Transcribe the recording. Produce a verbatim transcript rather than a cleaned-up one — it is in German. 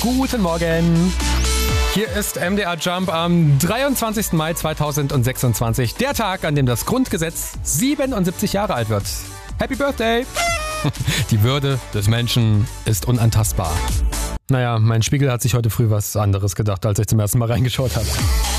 Guten Morgen. Hier ist M D R Jump am dreiundzwanzigsten Mai zweitausendsechsundzwanzig. Der Tag, an dem das Grundgesetz siebenundsiebzig Jahre alt wird. Happy Birthday! Die Würde des Menschen ist unantastbar. Naja, mein Spiegel hat sich heute früh was anderes gedacht, als ich zum ersten Mal reingeschaut habe.